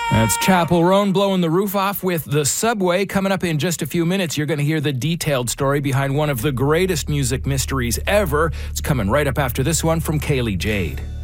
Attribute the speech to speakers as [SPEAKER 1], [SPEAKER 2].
[SPEAKER 1] That's Chappell Roan blowing the roof off with The Subway. Coming up in just a few minutes, you're going to hear the detailed story behind one of the greatest music mysteries ever. It's coming right up after this one from Kaylee Jade.